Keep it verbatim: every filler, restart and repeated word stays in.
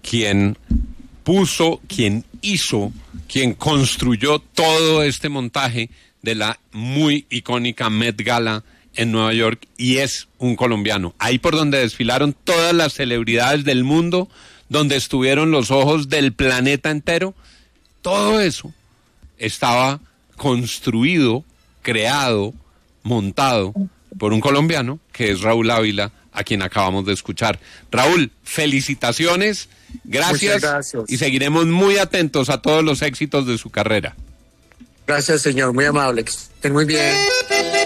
quien puso, quien hizo, quien construyó todo este montaje de la muy icónica Met Gala en Nueva York, y es un colombiano. Ahí por donde desfilaron todas las celebridades del mundo, donde estuvieron los ojos del planeta entero, todo eso estaba construido, creado, montado por un colombiano que es Raúl Ávila, a quien acabamos de escuchar. Raúl, felicitaciones, gracias, gracias, y seguiremos muy atentos a todos los éxitos de su carrera. Gracias, señor, muy amable, que estén muy bien.